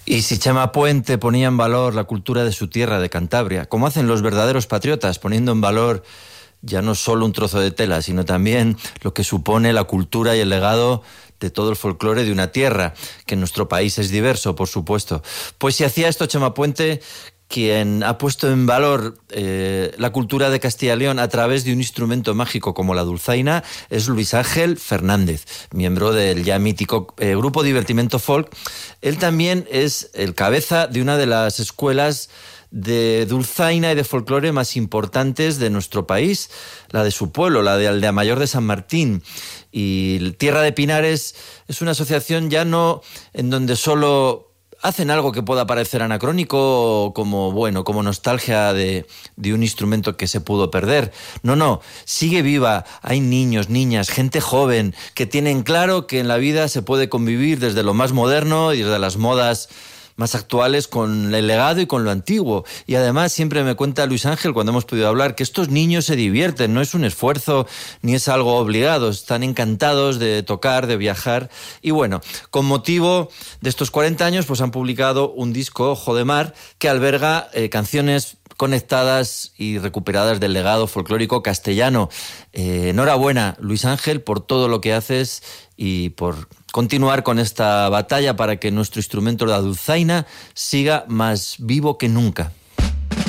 Y si Chema Puente ponía en valor la cultura de su tierra, de Cantabria, como hacen los verdaderos patriotas, poniendo en valor ya no solo un trozo de tela, sino también lo que supone la cultura y el legado de todo el folclore de una tierra, que en nuestro país es diverso, por supuesto. Pues si hacía esto Chema Puente, quien ha puesto en valor la cultura de Castilla y León a través de un instrumento mágico como la dulzaina, es Luis Ángel Fernández, miembro del ya mítico grupo Divertimento Folk. Él también es el cabeza de una de las escuelas de dulzaina y de folclore más importantes de nuestro país, la de su pueblo, la de Aldea Mayor de San Martín. Y Tierra de Pinares es una asociación ya no en donde solo hacen algo que pueda parecer anacrónico o como nostalgia de un instrumento que se pudo perder. No, sigue viva. Hay niños, niñas, gente joven que tienen claro que en la vida se puede convivir desde lo más moderno y desde las modas más actuales con el legado y con lo antiguo. Y además siempre me cuenta Luis Ángel, cuando hemos podido hablar, que estos niños se divierten, no es un esfuerzo ni es algo obligado, están encantados de tocar, de viajar. Y bueno, con motivo de estos 40 años, pues han publicado un disco, Ojo de Mar, que alberga canciones conectadas y recuperadas del legado folclórico castellano. Enhorabuena, Luis Ángel, por todo lo que haces y por continuar con esta batalla para que nuestro instrumento, la dulzaina, siga más vivo que nunca.